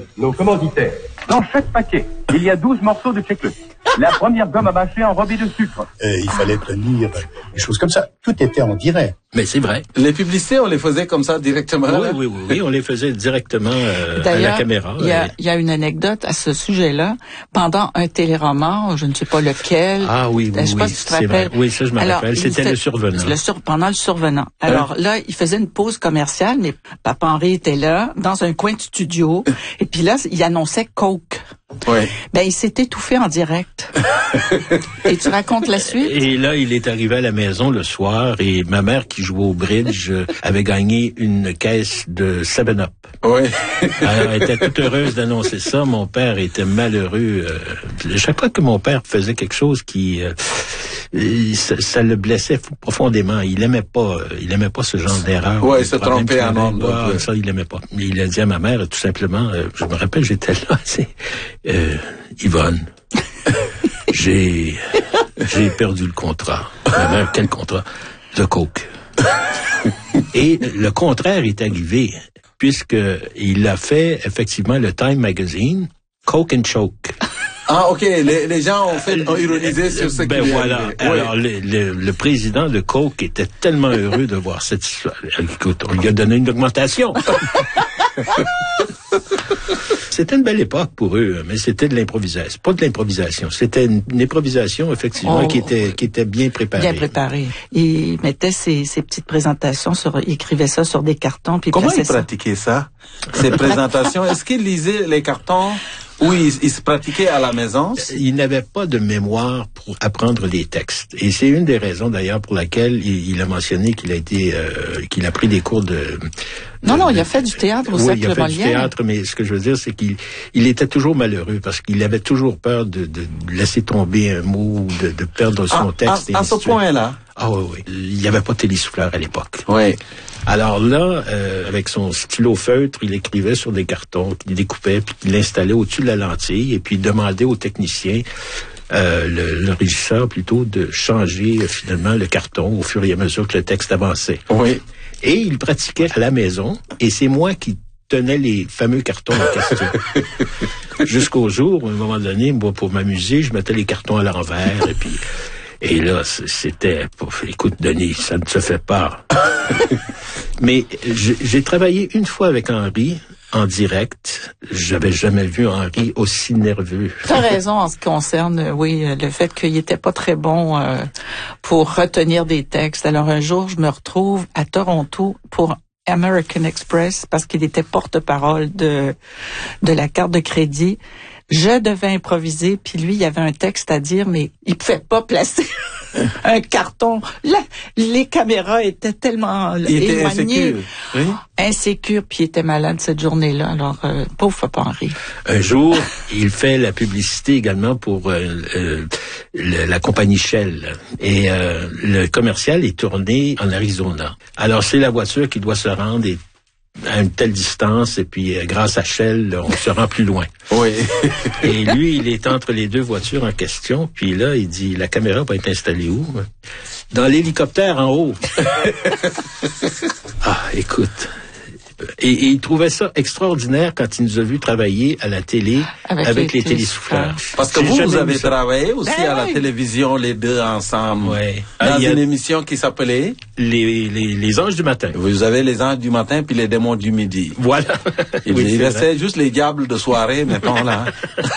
nos commanditaires. Dans chaque paquet, il y a 12 morceaux de Checkle. La première gomme à mâcher enrobée de sucre. Il fallait tenir des choses comme ça. Tout était en direct. Mais c'est vrai. Les publicités, on les faisait comme ça directement. Oui, on les faisait directement à la caméra. Il y a une anecdote à ce sujet-là. Pendant un téléroman, je ne sais pas lequel. Ah oui, je sais pas si tu te rappelles. Oui, ça je me rappelle. C'était le survenant. Pendant le survenant. Alors là, il faisait une pause commerciale, mais Papa Henri était là, dans un coin de studio, et puis là, il annonçait Coke. Oui. Ben, il s'est étouffé en direct. Et tu racontes la suite? Et là, il est arrivé à la maison le soir et ma mère qui jouait au bridge avait gagné une caisse de 7-Up. Oui. Alors, elle était toute heureuse d'annoncer ça. Mon père était malheureux. Chaque fois que mon père faisait quelque chose qui... ça le blessait profondément. Il aimait pas ce genre d'erreur. Ouais, se tromper en ondes. Ça, il aimait pas. Mais il a dit à ma mère, tout simplement, je me rappelle, j'étais là, Yvonne, j'ai perdu le contrat. Ma mère, quel contrat? De Coke. Et le contraire est arrivé, puisque il a fait, effectivement, le Time Magazine, Coke and Choke. Ah, ok. Les gens ont ironisé sur ce qui voilà. Alors, le président de Coke était tellement heureux de voir cette histoire. Écoute, on lui a donné une augmentation. C'était une belle époque pour eux, mais c'était de l'improvisation. Pas de l'improvisation. C'était une improvisation, effectivement, qui était bien préparée. Bien préparée. Il mettait ses petites présentations il écrivait ça sur des cartons, puis comment il pratiquait ça? Ces présentations? Est-ce qu'il lisait les cartons? Oui, il se pratiquait à la maison. Il n'avait pas de mémoire pour apprendre les textes. Et c'est une des raisons, d'ailleurs, pour laquelle il a mentionné qu'il a pris des cours de... Non, il a fait du théâtre au Cercle Molière. Oui, il a fait du théâtre, mais ce que je veux dire, c'est qu'il était toujours malheureux parce qu'il avait toujours peur de laisser tomber un mot, de perdre son texte. À ce point-là? Ah oui. Il n'y avait pas de télésouffleur à l'époque. Oui. Alors là, avec son stylo feutre, il écrivait sur des cartons, qu'il découpait, puis qu'il l'installait au-dessus de la lentille, et puis il demandait au technicien, le régisseur plutôt, de changer finalement le carton au fur et à mesure que le texte avançait. Oui. Et il pratiquait à la maison, et c'est moi qui tenais les fameux cartons en question. Jusqu'au jour où, à un moment donné, moi, pour m'amuser, je mettais les cartons à l'envers, et là, c'était... Écoute, Denis, ça ne se fait pas. Mais j'ai travaillé une fois avec Henri en direct. J'avais jamais vu Henri aussi nerveux. T'as raison en ce qui concerne, le fait qu'il était pas très bon pour retenir des textes. Alors un jour, je me retrouve à Toronto pour American Express parce qu'il était porte-parole de la carte de crédit. Je devais improviser, puis lui, il y avait un texte à dire, mais il pouvait pas placer un carton. Là, les caméras étaient tellement éloignées. Insécure, puis il était malade cette journée-là. Alors, pauvre Papa Henri. Un jour, il fait la publicité également pour la compagnie Shell. Et le commercial est tourné en Arizona. Alors, c'est la voiture qui doit se rendre à une telle distance, et puis grâce à Shell, on se rend plus loin. Oui. Et lui, il est entre les deux voitures en question, puis là, il dit, la caméra va être installée où? Dans l'hélicoptère en haut. Ah, écoute... Et il trouvait ça extraordinaire quand il nous a vu travailler à la télé avec les télésouffleurs. Parce que vous avez travaillé aussi à la télévision, les deux ensemble. Ouais. Dans une émission qui s'appelait les Anges du matin. Vous avez les Anges du matin puis les Démons du midi. Voilà. Il restait juste les diables de soirée, mettons là.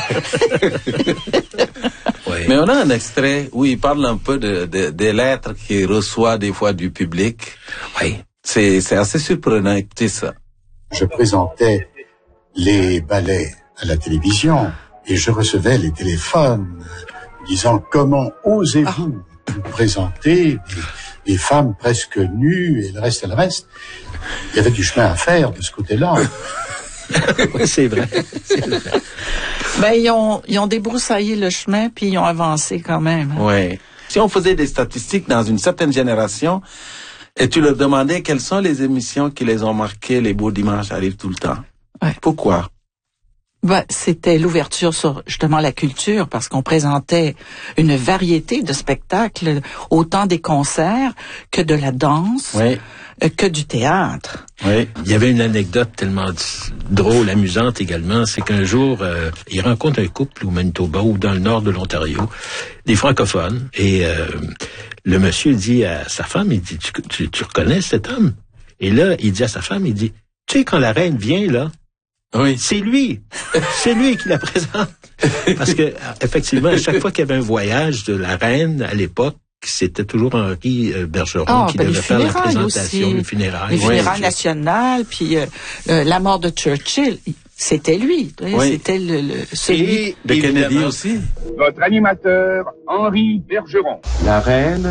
Ouais. Mais on a un extrait où il parle un peu des lettres qu'il reçoit des fois du public. Oui. C'est assez surprenant, écoutez ça. Je présentais les ballets à la télévision et je recevais les téléphones disant « Comment osez-vous vous présenter des femmes presque nues et le reste et le reste ?» Il y avait du chemin à faire de ce côté-là. Oui, c'est vrai. Ben, ils ont débroussaillé le chemin puis ils ont avancé quand même. Oui. Si on faisait des statistiques dans une certaine génération, et tu leur demandais quelles sont les émissions qui les ont marquées, les beaux dimanches arrivent tout le temps. Ouais. Pourquoi? C'était l'ouverture sur justement la culture parce qu'on présentait une variété de spectacles, autant des concerts que de la danse, que du théâtre. Oui. Il y avait une anecdote tellement drôle, amusante également, c'est qu'un jour, il rencontre un couple au Manitoba ou dans le nord de l'Ontario, des francophones, et le monsieur dit à sa femme, il dit, tu reconnais cet homme? Et là, il dit à sa femme, il dit, tu sais, quand la reine vient, là, oui, c'est lui qui la présente. Parce que, effectivement, à chaque fois qu'il y avait un voyage de la reine à l'époque, c'était toujours Henri Bergeron qui devait faire la présentation, les funérailles. Les funérailles nationales, puis la mort de Churchill, c'était lui. Oui. C'était celui de Kennedy aussi. Votre animateur, Henri Bergeron. La reine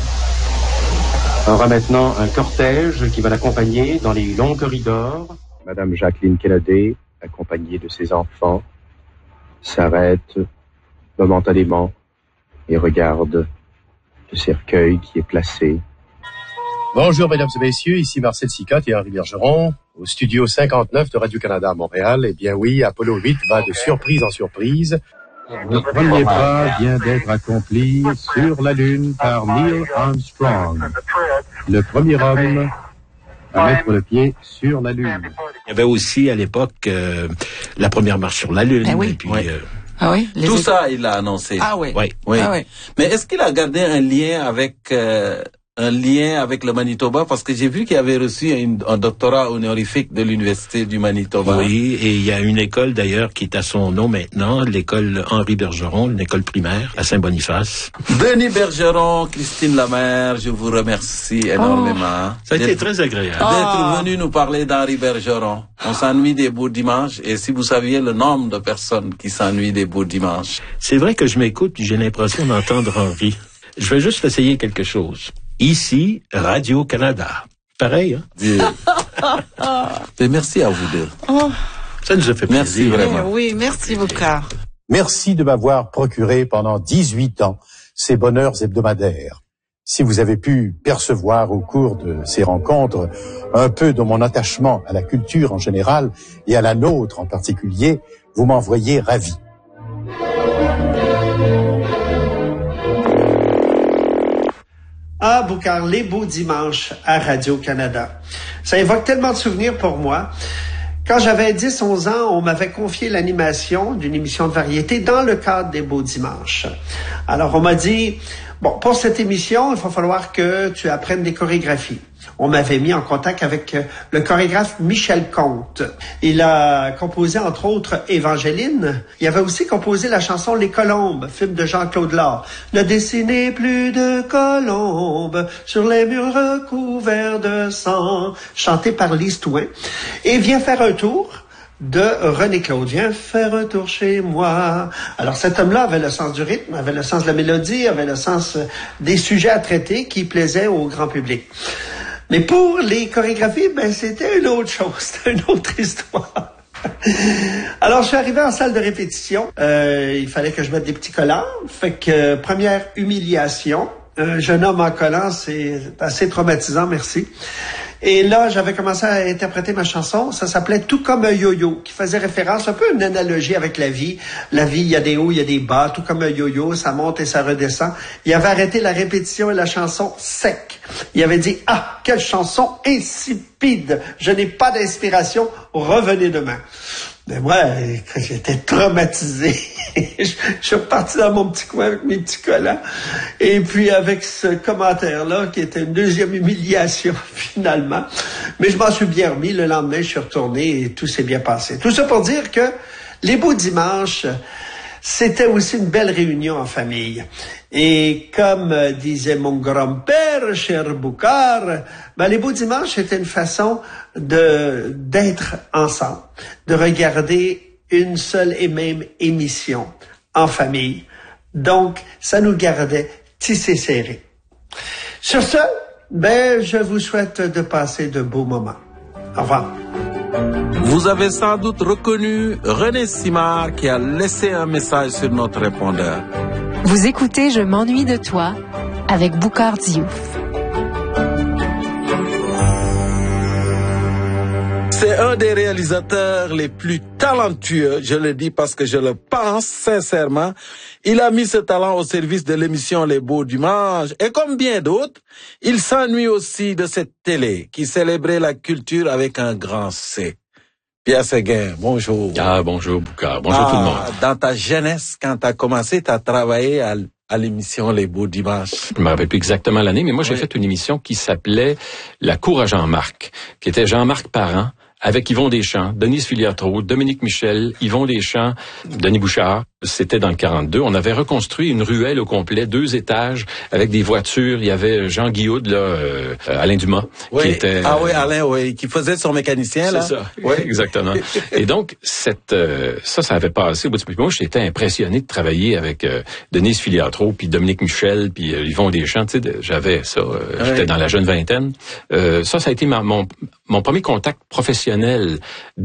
aura maintenant un cortège qui va l'accompagner dans les longs corridors. Madame Jacqueline Kennedy, accompagnée de ses enfants, s'arrête momentanément et regarde le cercueil qui est placé. Bonjour mesdames et messieurs, ici Marcel Sicotte et Henri Bergeron, au studio 59 de Radio-Canada à Montréal. Eh bien oui, Apollo 8 va de surprise en surprise. Le premier pas vient d'être accompli sur la Lune par Neil Armstrong, le premier homme à mettre le pied sur la Lune. Il y avait aussi à l'époque la première marche sur la Lune. Oui. Et puis, ah oui, tout ça, il l'a annoncé. Ah oui. Oui. Ah oui. Mais est-ce qu'il a gardé un lien avec le Manitoba? Parce que j'ai vu qu'il avait reçu un doctorat honorifique de l'Université du Manitoba. Oui, et il y a une école d'ailleurs qui est à son nom maintenant, l'école Henri Bergeron, une école primaire à Saint-Boniface. Denis Bergeron, Christine Lamère, je vous remercie énormément. Ça a été très agréable. D'être venu nous parler d'Henri Bergeron. On s'ennuie des beaux dimanches, et si vous saviez le nombre de personnes qui s'ennuient des beaux dimanches. C'est vrai que je m'écoute, j'ai l'impression d'entendre Henri. Je vais juste essayer quelque chose. Ici, Radio-Canada. Pareil, hein? Et merci à vous deux. Ça nous a fait plaisir. Merci vraiment. Oui, merci beaucoup. Merci de m'avoir procuré pendant 18 ans ces bonheurs hebdomadaires. Si vous avez pu percevoir au cours de ces rencontres un peu de mon attachement à la culture en général et à la nôtre en particulier, vous m'en voyez ravi. Ah, Boucard, les beaux dimanches à Radio-Canada. Ça évoque tellement de souvenirs pour moi. Quand j'avais 10-11 ans, on m'avait confié l'animation d'une émission de variété dans le cadre des beaux dimanches. Alors, on m'a dit, bon, pour cette émission, il va falloir que tu apprennes des chorégraphies. On m'avait mis en contact avec le chorégraphe Michel Comte. Il a composé, entre autres, Évangéline. Il avait aussi composé la chanson Les Colombes, film de Jean-Claude Lard. Ne dessinez plus de colombes sur les murs recouverts de sang, chanté par Lise Touin. Et Viens faire un tour de René Claude. Viens faire un tour chez moi. Alors cet homme-là avait le sens du rythme, avait le sens de la mélodie, avait le sens des sujets à traiter qui plaisaient au grand public. Mais pour les chorégraphies, c'était une autre chose, c'était une autre histoire. Alors, je suis arrivé en salle de répétition. Il fallait que je mette des petits collants. Fait que, première humiliation. Un jeune homme en collant, c'est assez traumatisant, merci. Et là, j'avais commencé à interpréter ma chanson. Ça s'appelait Tout comme un yo-yo, qui faisait référence un peu à une analogie avec la vie. La vie, il y a des hauts, il y a des bas. Tout comme un yo-yo, ça monte et ça redescend. Il avait arrêté la répétition et la chanson sec. Il avait dit, ah, quelle chanson insipide. Je n'ai pas d'inspiration. Revenez demain. Mais moi, j'étais traumatisé. Je suis reparti dans mon petit coin avec mes petits collants. Et puis avec ce commentaire-là, qui était une deuxième humiliation finalement. Mais je m'en suis bien remis. Le lendemain, je suis retourné et tout s'est bien passé. Tout ça pour dire que les beaux dimanches, c'était aussi une belle réunion en famille. Et comme disait mon grand-père, cher Boucard, les beaux dimanches, c'était une façon d'être ensemble, de regarder une seule et même émission en famille. Donc, ça nous gardait tissés serrés. Sur ce, je vous souhaite de passer de beaux moments. Au revoir. Vous avez sans doute reconnu René Simard qui a laissé un message sur notre répondeur. Vous écoutez Je m'ennuie de toi avec Boucard Diouf. C'est un des réalisateurs les plus talentueux, je le dis parce que je le pense sincèrement. Il a mis ce talent au service de l'émission Les Beaux Dimanches et comme bien d'autres, il s'ennuie aussi de cette télé qui célébrait la culture avec un grand C. Pierre Séguin, bonjour. Ah, bonjour Boucard, bonjour tout le monde. Dans ta jeunesse, quand tu as commencé, tu as travaillé à l'émission Les Beaux Dimanches. Je me rappelle plus exactement l'année, mais moi j'ai fait une émission qui s'appelait La Cour à Jean-Marc, qui était Jean-Marc Parent, avec Yvon Deschamps, Denise Filiatro, Dominique Michel, Yvon Deschamps, Denis Bouchard. C'était dans le 42. On avait reconstruit une ruelle au complet, 2 étages, avec des voitures. Il y avait Jean Guillaude, là, Alain Dumas, qui était... Ah oui, Alain, oui, qui faisait son mécanicien, là. C'est ça, oui, exactement. Et donc, ça avait passé au bout du... Moi, j'étais impressionné de travailler avec Denise Filiatro, puis Dominique Michel, puis Yvon Deschamps. Tu sais, j'avais ça. J'étais dans la jeune vingtaine. Ça a été mon premier contact professionnel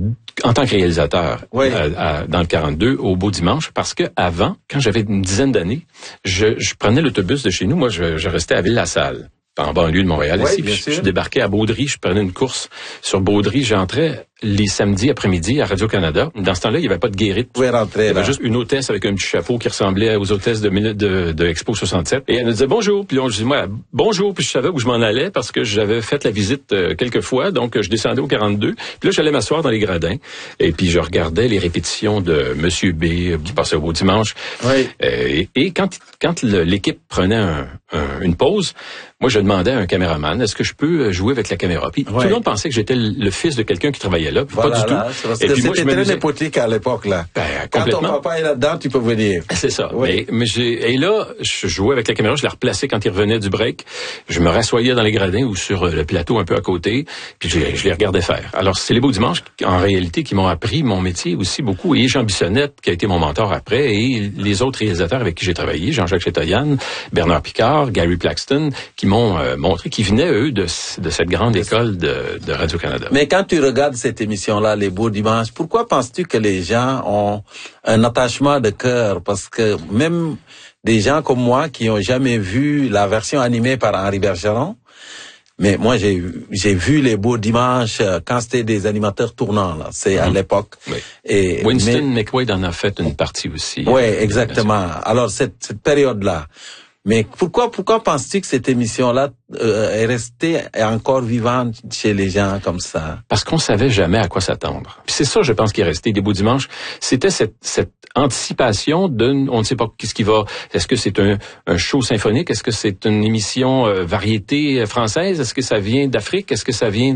en tant que réalisateur dans le 42 au Beau Dimanche, parce que avant, quand j'avais une dizaine d'années, je prenais l'autobus de chez nous. Moi, je restais à Ville-la-Salle, en banlieue de Montréal. Oui, ici. Puis je débarquais à Baudry, je prenais une course sur Baudry, j'entrais les samedis après-midi à Radio-Canada. Dans ce temps-là, il n'y avait pas de guérite. Vous pouvez rentrer, il y avait juste une hôtesse avec un petit chapeau qui ressemblait aux hôtesses de Expo 67. Et elle me disait bonjour. Puis là, je disais moi bonjour. Puis je savais où je m'en allais parce que j'avais fait la visite quelques fois. Donc, je descendais au 42. Puis là, j'allais m'asseoir dans les gradins. Et puis, je regardais les répétitions de Monsieur B qui passait au Beau Dimanche. Oui. Et quand l'équipe prenait une pause, moi, je demandais à un caméraman, est-ce que je peux jouer avec la caméra? Puis tout le monde pensait que j'étais le fils de quelqu'un qui travaillait là. Voilà, pas du tout. Parce que c'était très népotique à l'époque, là. Quand ton papa est là-dedans, tu peux venir. C'est ça. Oui. Et là, je jouais avec la caméra, je la replaçais quand il revenait du break. Je me rassoyais dans les gradins ou sur le plateau un peu à côté, puis je les regardais faire. Alors, c'est les Beaux Dimanches, en réalité, qui m'ont appris mon métier aussi beaucoup. Et Jean Bissonnette, qui a été mon mentor après, et les autres réalisateurs avec qui j'ai travaillé, Jean-Jacques Chetoyan, Bernard Picard, Gary Plaxton, qui m'ont montré qu'ils venaient, eux, de cette grande école de Radio-Canada. Mais quand tu regardes cette émission-là, Les Beaux Dimanches, pourquoi penses-tu que les gens ont un attachement de cœur? Parce que même des gens comme moi qui n'ont jamais vu la version animée par Henri Bergeron, mais moi j'ai vu Les Beaux Dimanches quand c'était des animateurs tournants, là. C'est à l'époque. Oui. Et Winston McQuaid en a fait une partie aussi. Oui, exactement. Alors cette période-là. Mais pourquoi penses-tu que cette émission-là est restée encore vivante chez les gens comme ça? Parce qu'on savait jamais à quoi s'attendre. Puis c'est ça, je pense, qui est resté des Beaux Dimanches. C'était cette anticipation on ne sait pas qu'est-ce qui va. Est-ce que c'est un show symphonique? Est-ce que c'est une émission variété française? Est-ce que ça vient d'Afrique? Est-ce que ça vient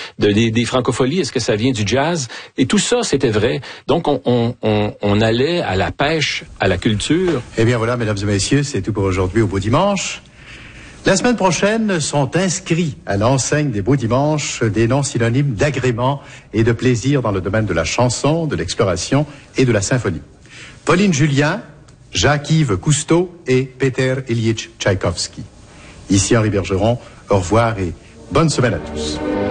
des francopholies? Est-ce que ça vient du jazz? Et tout ça, c'était vrai. Donc on allait à la pêche, à la culture. Eh bien voilà, mesdames et messieurs, c'est tout pour aujourd'hui au Beau Dimanche. La semaine prochaine sont inscrits à l'enseigne des Beaux Dimanches des noms synonymes d'agrément et de plaisir dans le domaine de la chanson, de l'exploration et de la symphonie. Pauline Julien, Jacques-Yves Cousteau et Peter Ilyich Tchaïkovski. Ici Henri Bergeron, au revoir et bonne semaine à tous.